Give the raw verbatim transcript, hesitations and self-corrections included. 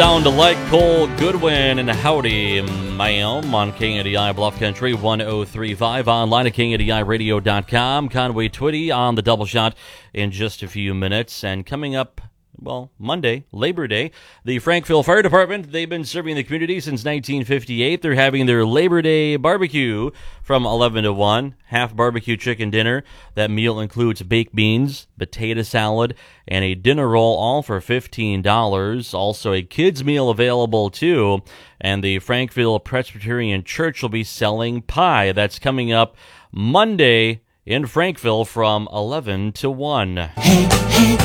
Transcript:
Sound like Cole Goodwin and Howdy Ma'am on K N D I Bluff Country one oh three point five, online at K N D I radio dot com. Conway Twitty on the double shot in just a few minutes. And coming up, well, Monday, Labor Day, the Frankville Fire Department, they've been serving the community since nineteen fifty-eight. They're having their Labor Day barbecue from eleven to one, half barbecue chicken dinner. That meal includes baked beans, potato salad, and a dinner roll, all for fifteen dollars. Also, a kids meal available, too. And the Frankville Presbyterian Church will be selling pie. That's coming up Monday in Frankville from eleven to one. Hey, hey.